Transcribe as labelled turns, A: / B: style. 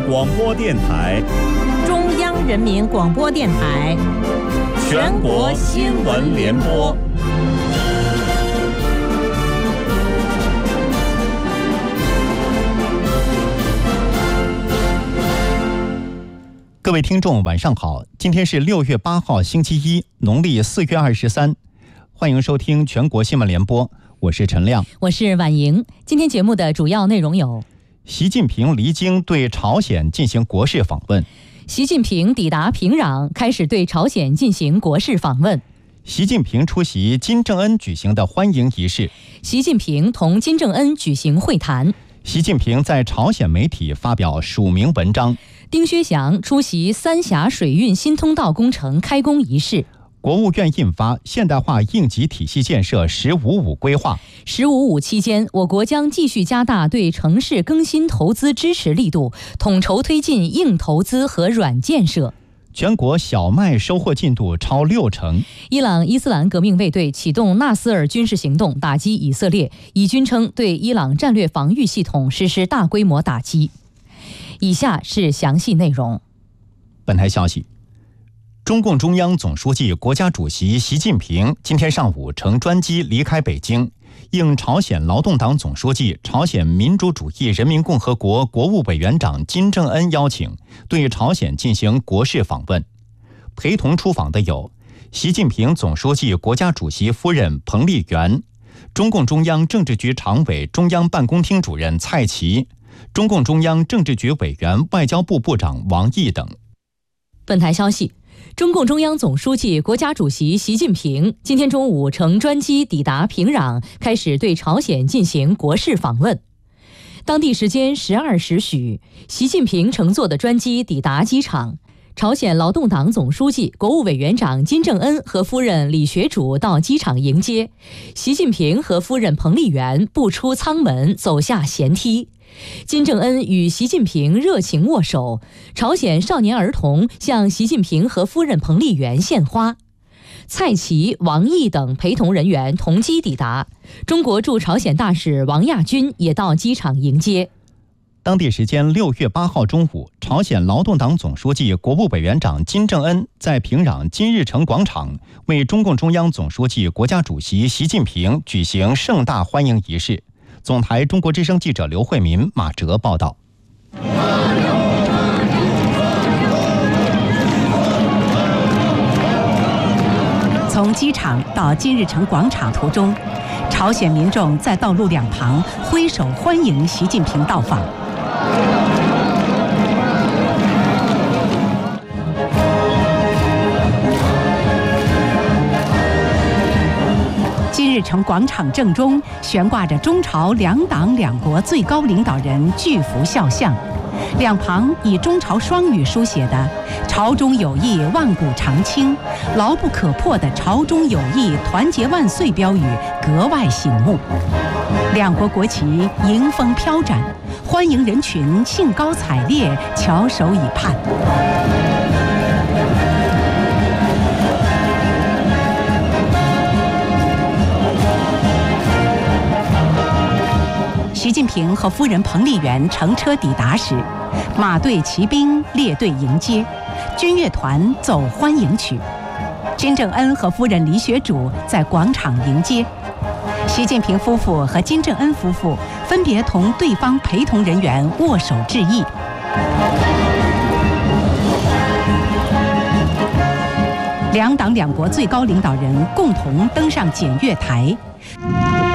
A: 广播电台、
B: 中央人民广播电台、
A: 全国新闻联播。
C: 各位听众，晚上好！今天是6月8号，星期一，农历4月23。欢迎收听全国新闻联播，我是陈亮，
B: 我是婉莹。今天节目的主要内容有：
C: 习近平离京对朝鲜进行国事访问；
B: 习近平抵达平壤，开始对朝鲜进行国事访问；
C: 习近平出席金正恩举行的欢迎仪式；
B: 习近平同金正恩举行会谈；
C: 习近平在朝鲜媒体发表署名文章；
B: 丁薛祥出席三峡水运新通道工程开工仪式；
C: 国务院印发现代化应急体系建设“15+5”规划。
B: “15+5”期间，我国将继续加大对城市更新投资支持力度，统筹推进硬投资和软建设。
C: 全国小麦收获进度超60%。
B: 伊朗伊斯兰革命卫队启动纳斯尔军事行动，打击以色列。以军称对伊朗战略防御系统实施大规模打击。以下是详细内容。
C: 本台消息，中共中央总书记、国家主席习近平今天上午乘专机离开北京，应朝鲜劳动党总书记、朝鲜民主主义人民共和国国务委员长金正恩邀请，对朝鲜进行国事访问。陪同出访的有习近平总书记、国家主席夫人彭丽媛，中共中央政治局常委、中央办公厅主任蔡奇，中共中央政治局委员、外交部部长王毅等。
B: 本台消息，中共中央总书记、国家主席习近平今天中午乘专机抵达平壤，开始对朝鲜进行国事访问。当地时间12时许，习近平乘坐的专机抵达机场，朝鲜劳动党总书记、国务委员长金正恩和夫人李学主到机场迎接。习近平和夫人彭丽媛步出舱门，走下舷梯。金正恩与习近平热情握手，朝鲜少年儿童向习近平和夫人彭丽媛献花。蔡奇、王毅等陪同人员同机抵达，中国驻朝鲜大使王亚军也到机场迎接。
C: 当地时间6月8号中午，朝鲜劳动党总书记、国务委员长金正恩在平壤金日成广场为中共中央总书记、国家主席习近平举行盛大欢迎仪式。总台中国之声记者刘慧民、马哲报道。
D: 从机场到金日成广场途中，朝鲜民众在道路两旁挥手欢迎习近平到访。金日成广场正中悬挂着中朝两党两国最高领导人巨幅肖像，两旁以中朝双语书写的“朝中有义万古长青，牢不可破”的“朝中有义团结万岁”标语格外醒目。两国国旗迎风飘展，欢迎人群兴高采烈，翘首以盼。习近平和夫人彭丽媛乘车抵达时，马队骑兵列队迎接，军乐团奏欢迎曲。金正恩和夫人李学主在广场迎接。习近平夫妇和金正恩夫妇分别同对方陪同人员握手致意。两党两国最高领导人共同登上检阅台。